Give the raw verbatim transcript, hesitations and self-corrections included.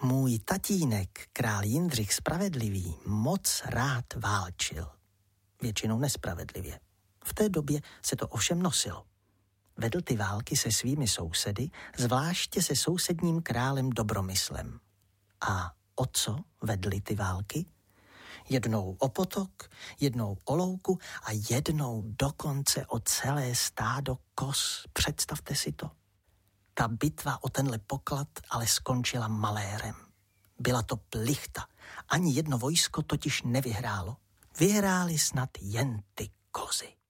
Můj tatínek, král Jindřich Spravedlivý, moc rád válčil. Většinou nespravedlivě. V té době se to ovšem nosilo. Vedl ty války se svými sousedy, zvláště se sousedním králem Dobromyslem. A o co vedli ty války? Jednou o potok, jednou o louku a jednou dokonce o celé stádo koz. Představte si to. Ta bitva o tenhle poklad ale skončila malérem. Byla to plichta. Ani jedno vojsko totiž nevyhrálo. Vyhráli snad jen ty kozy.